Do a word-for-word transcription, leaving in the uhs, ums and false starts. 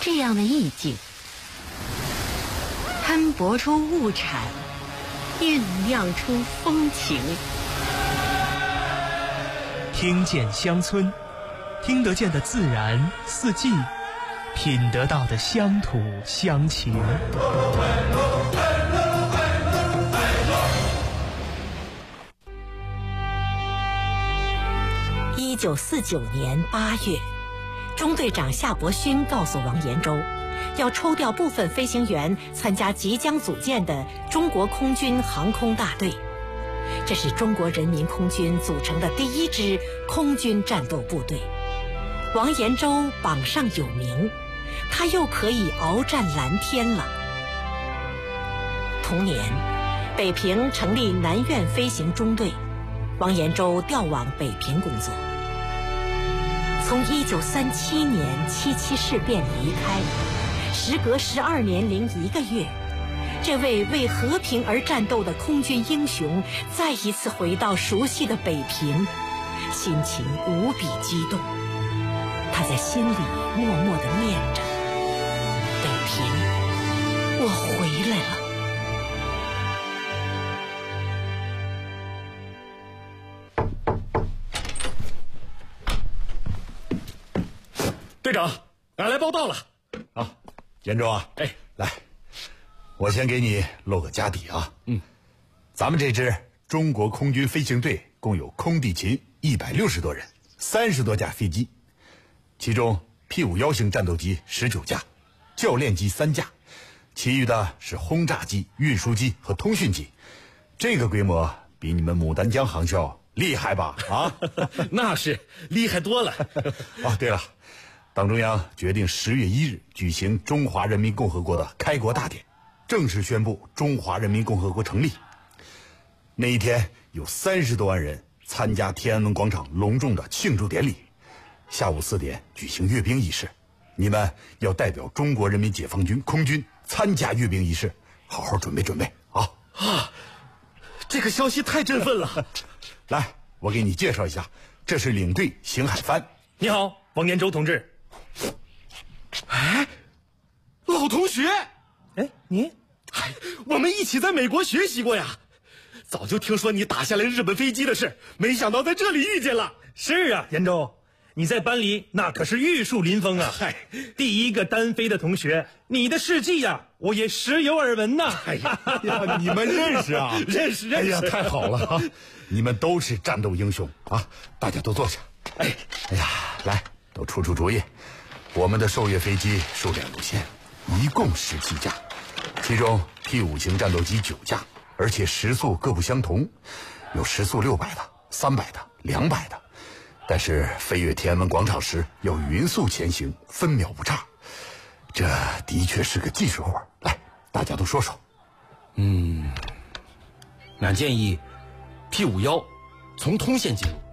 这样的意境，摊薄出物产，酝酿出风情。 听见乡村，听得见的自然四季，品得到的乡土乡情。 一九四九年八月，中队长夏伯勋告诉王延洲，要抽调部分飞行员参加即将组建的中国空军航空大队。这是中国人民空军组成的第一支空军战斗部队。王延洲榜上有名，他又可以鏖战蓝天了。同年，北平成立南苑飞行中队，王延洲调往北平工作。从一九三七年七七事变离开，时隔十二年零一个月，这位为和平而战斗的空军英雄再一次回到熟悉的北平，心情无比激动。他在心里默默地念着：北平，我回来了。 队长，俺来报到了。 啊，延洲啊， 哎， 来，我先给你露个家底啊。 嗯， 咱们这支中国空军飞行队共有空地勤一百六十多人，三十多架飞机，其中 P 五十型战斗机十九架，教练机三架，其余的是轰炸机、运输机和通讯机。这个规模比你们牡丹江航校厉害吧？啊， 那是厉害多了。 哦，对了。党中央决定十月一日举行中华人民共和国的开国大典，正式宣布中华人民共和国成立。那一天有三十多万人参加天安门广场隆重的庆祝典礼，下午四点举行阅兵仪式，你们要代表中国人民解放军空军参加阅兵仪式，好好准备准备啊！ 啊，这个消息太振奋了。 来，我给你介绍一下，这是领队邢海帆。 你好，王延洲同志。哎，老同学， 哎，你， 哎，我们一起在美国学习过呀。早就听说你打下来日本飞机的事，没想到在这里遇见了。 是啊，延洲，你在班里那可是玉树临风啊！ 嗨， 第一个单飞的同学，你的事迹呀，我也时有耳闻呐。 哎呀， 呀，你们认识啊？ 认识认识。 哎呀，太好了啊！你们都是战斗英雄啊！大家都坐下。 哎， 哎呀，来，都出出主意。我们的受阅飞机数量有限，一共十七架，其中 P 五 型战斗机九架，而且时速各不相同，有时速六百的、三百的、两百的。但是飞越天安门广场时要匀速前行，分秒不差，这的确是个技术活。来，大家都说说。 嗯，俺建议 P 五十从通线记录，